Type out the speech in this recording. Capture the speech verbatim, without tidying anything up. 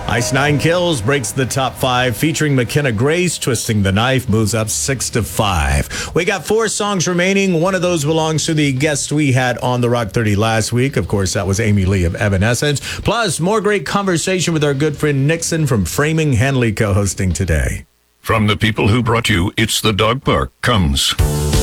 Ice Nine Kills breaks the top five, featuring McKenna Grace. Twisting the Knife moves up six to five. We got four songs remaining. One of those belongs to the guest we had on the Rock thirty last week. Of course, that was Amy Lee of Evanescence. Plus, more great conversation with our good friend Nixon from Framing Henley co-hosting today. From the people who brought you It's the Dog Park comes